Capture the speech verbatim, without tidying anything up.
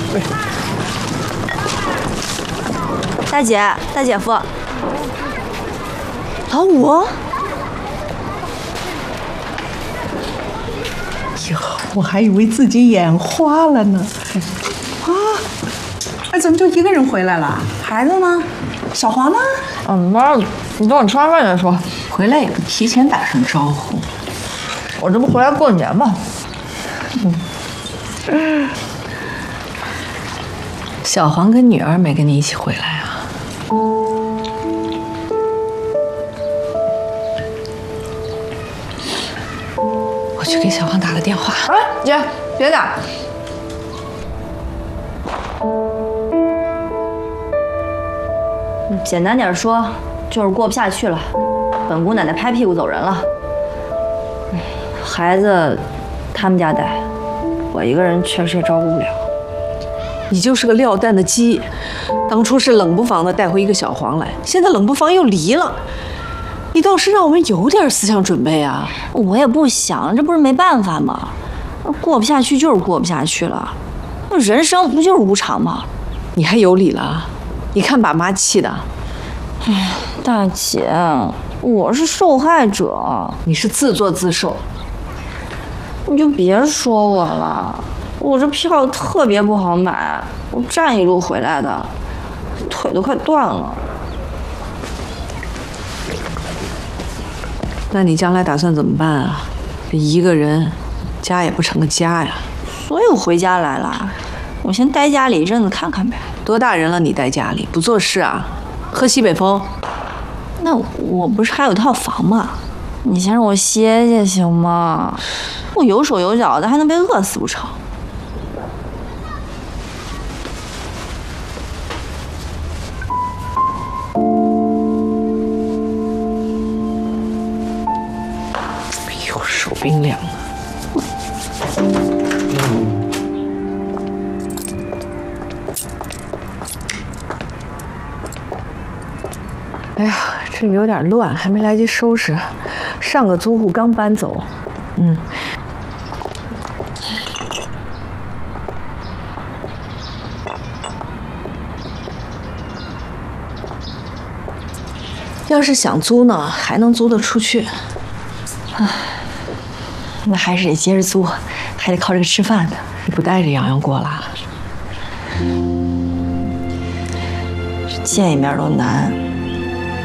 大姐，大姐夫，老五。 哟，我还以为自己眼花了呢。啊，哎，怎么就一个人回来了？孩子呢？小黄呢？ 嗯，妈，你等我吃完饭再说。 回来也不提前打声招呼。 我这不回来过年吗？ 嗯。小黄跟女儿没跟你一起回来啊？我去给小黄打个电话。 哎，姐，别打。 简单点说，就是过不下去了，本姑奶奶拍屁股走人了。孩子，他们家带，我一个人确实也照顾不了。 你就是个撂蛋的鸡，当初是冷不防的带回一个小黄来，现在冷不防又离了，你倒是让我们有点思想准备啊！ 我也不想，这不是没办法吗？过不下去就是过不下去了，人生不就是无常吗？ 你还有理了？你看把妈气的。 哎，大姐，我是受害者， 你是自作自受。 你就别说我了，我这票特别不好买，我站一路回来的，腿都快断了。 那你将来打算怎么办啊？这一个人，家也不成个家呀。 所以我回家来了，我先待家里一阵子看看呗。 多大人了，你待家里不做事啊？喝西北风？ 那我不是还有套房吗？你先让我歇歇行吗？我有手有脚的，还能被饿死不成？ 又手冰凉了。哎呀，这有点乱，还没来及收拾。上个租户刚搬走，嗯。要是想租呢，还能租得出去。 唉，那还是得接着租，还得靠这个吃饭呢。 你不带着洋洋过啦？ 见一面都难。